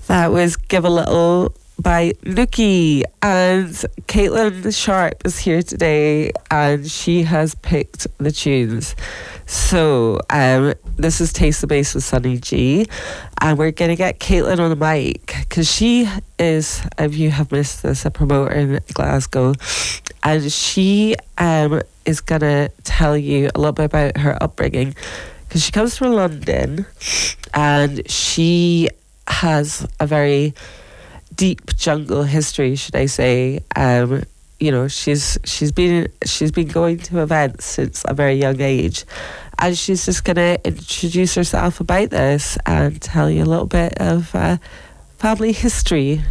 That was Give a Little by Nookie, and Caitlin Sharp is here today and she has picked the tunes. So this is Taste the Bass with Sunny G, and we're going to get Caitlin on the mic because she is, if you have missed this, a promoter in Glasgow, and she is going to tell you a little bit about her upbringing because she comes from London and she has a very deep jungle history, should I say. You know, she's been going to events since a very young age, and she's just gonna introduce herself about this and tell you a little bit of family history.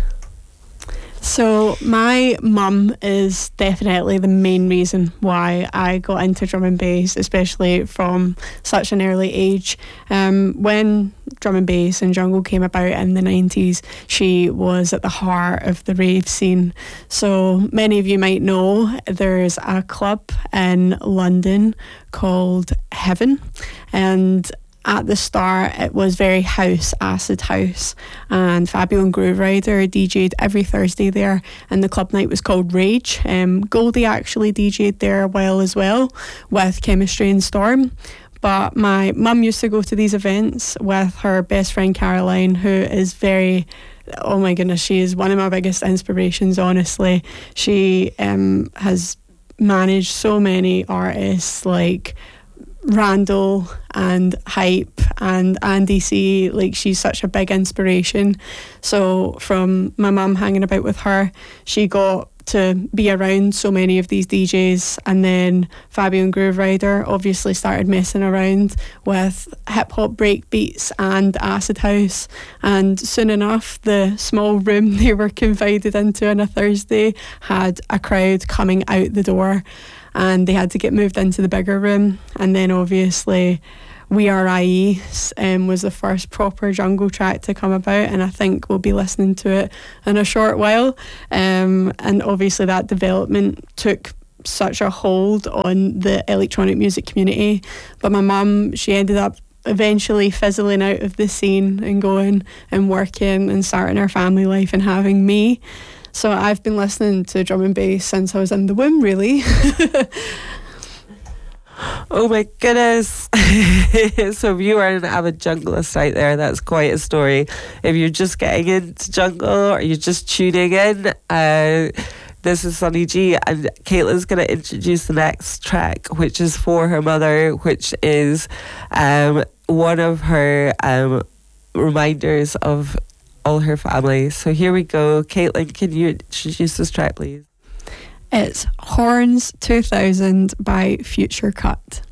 So my mum is definitely the main reason why I got into drum and bass, especially from such an early age. When drum and bass and jungle came about in the 90s, she was at the heart of the rave scene. So many of you might know there's a club in London called Heaven, and at the start it was very house, acid house, and Fabio and Grooverider DJ'd every Thursday there, and the club night was called Rage. Goldie actually DJ'd there a while as well with Chemistry and Storm. But my mum used to go to these events with her best friend Caroline, who is very, oh my goodness, she is one of my biggest inspirations, honestly. She has managed so many artists like Randall and Hype and Andy C. Like, she's such a big inspiration. So from my mum hanging about with her, she got to be around so many of these DJs, and then Fabio and Grooverider obviously started messing around with hip hop break beats and acid house, and soon enough the small room they were confided into on a Thursday had a crowd coming out the door, and they had to get moved into the bigger room. And then obviously We Are IE was the first proper jungle track to come about, and I think we'll be listening to it in a short while. And obviously that development took such a hold on the electronic music community. But my mum, she ended up eventually fizzling out of the scene and going and working and starting her family life and having me. So I've been listening to drum and bass since I was in the womb, really. Oh my goodness. So if you are an avid junglist right there, that's quite a story. If you're just getting into jungle or you're just tuning in, this is Sunny G, and Caitlin's going to introduce the next track, which is For Her Mother, which is one of her reminders of all her family. So here we go. Caitlin, can you introduce this track, please? It's Horns 2000 by Future Cut.